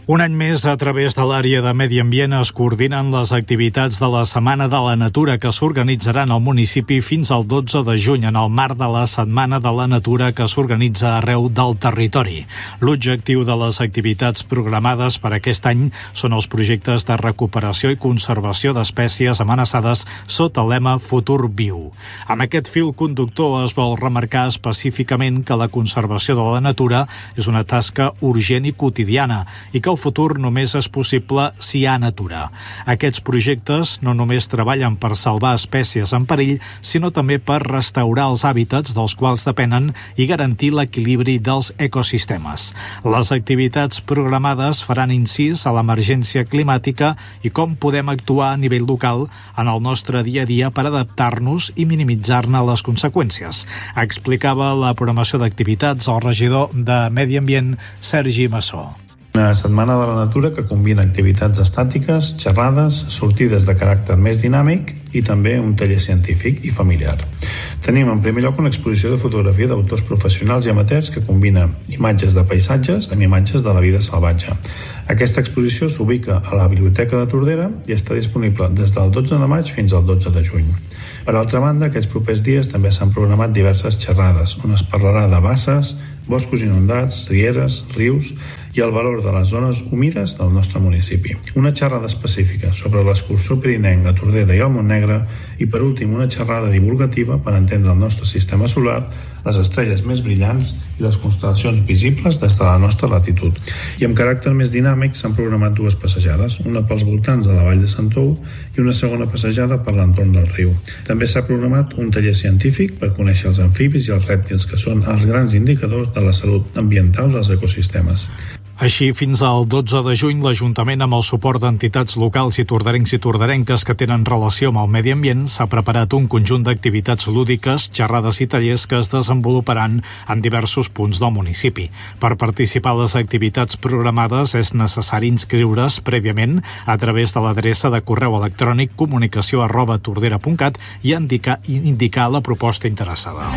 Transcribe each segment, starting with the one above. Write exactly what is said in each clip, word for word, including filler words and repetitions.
Un any més, a través de l'àrea de Medi Ambient, es coordinen les activitats de la Setmana de la Natura que s'organitzaran al municipi fins al dotze de juny en el marc de la Setmana de la Natura que s'organitza arreu del territori. L'objectiu de les activitats programades per aquest any són els projectes de recuperació i conservació d'espècies amenaçades sota el lema Futur Viu. Amb aquest fil conductor es vol remarcar específicament que la conservació de la natura és una tasca urgent i quotidiana i que el futur només és possible si hi ha natura. Aquests projectes no només treballen per salvar espècies en perill, sinó també per restaurar els hàbitats dels quals depenen i garantir l'equilibri dels ecosistemes. Les activitats programades faran incís a l'emergència climàtica i com podem actuar a nivell local en el nostre dia a dia per adaptar-nos i minimitzar-ne les conseqüències. Explicava la programació d'activitats el regidor de Medi Ambient, Sergi Massó. Una setmana de la natura que combina activitats estàtiques, xerrades, sortides de caràcter més dinàmic i també un taller científic i familiar. Tenim en primer lloc una exposició de fotografia d'autors professionals i amateurs que combina imatges de paisatges amb imatges de la vida salvatge. Aquesta exposició s'ubica a la Biblioteca de Tordera i està disponible des del dotze de maig fins al dotze de juny. Per altra banda, aquests propers dies també s'han programat diverses xerrades on es parlarà de basses, boscos inundats, rieres, rius i el valor de les zones humides del nostre municipi. Una xerrada específica sobre l'excursió pirinenca a Tordera i al Montnegre i, per últim, una xerrada divulgativa per entendre el nostre sistema solar, les estrelles més brillants i les constel·lacions visibles des de la nostra latitud. I amb caràcter més dinàmic s'han programat dues passejades, una pels voltants de la Vall de Santou i una segona passejada per l'entorn del riu. També s'ha programat un taller científic per conèixer els amfibis i els rèptils, que són els grans indicadors de la salut ambiental dels ecosistemes. Així, fins al dotze de juny, l'Ajuntament, amb el suport d'entitats locals i torderencs i torderenques que tenen relació amb el medi ambient, s'ha preparat un conjunt d'activitats lúdiques, xerrades i tallers que es desenvoluparan en diversos punts del municipi. Per participar a les activitats programades és necessari inscriure's prèviament a través de l'adreça de correu electrònic comunicació arroba tordera punt cat i indicar, indicar la proposta interessada.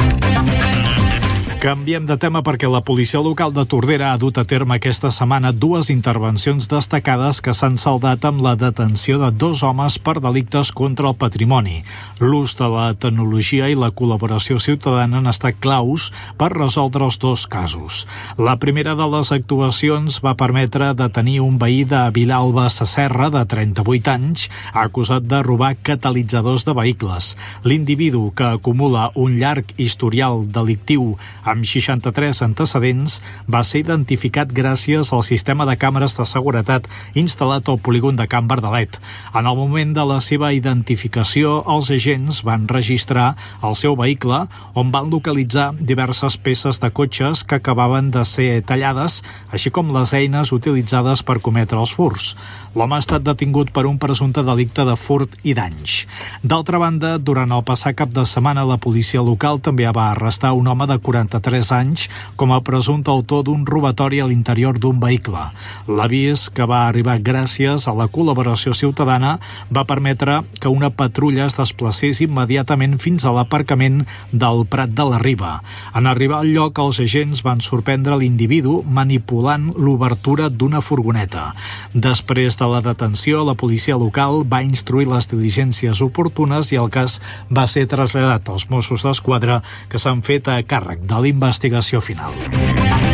Canviem de tema perquè la policia local de Tordera ha dut a terme aquesta setmana dues intervencions destacades que s'han saldat amb la detenció de dos homes per delictes contra el patrimoni. L'ús de la tecnologia i la col·laboració ciutadana han estat claus per resoldre els dos casos. La primera de les actuacions va permetre detenir un veí de Vilalba Sasserra, de trenta-vuit anys, acusat de robar catalitzadors de vehicles. L'individu, que acumula un llarg historial delictiu amb seixanta-tres antecedents, va ser identificat gràcies al sistema de càmeres de seguretat instal·lat al polígon de Can Verdalet. En el moment de la seva identificació, els agents van registrar el seu vehicle, on van localitzar diverses peces de cotxes que acabaven de ser tallades, així com les eines utilitzades per cometre els furts. L'home ha estat detingut per un presumpte delicte de furt i danys. D'altra banda, durant el passat cap de setmana, la policia local també va arrestar un home de quaranta-tres anys com a presumpte autor d'un robatori a l'interior d'un vehicle. L'avís, que va arribar gràcies a la col·laboració ciutadana, va permetre que una patrulla es desplacés immediatament fins a l'aparcament del Prat de la Riba. En arribar al lloc, els agents van sorprendre l'individu manipulant l'obertura d'una furgoneta. Després de la detenció, la policia local va instruir les diligències oportunes i el cas va ser traslladat als Mossos d'Esquadra, que s'han fet a càrrec de l'investigació final.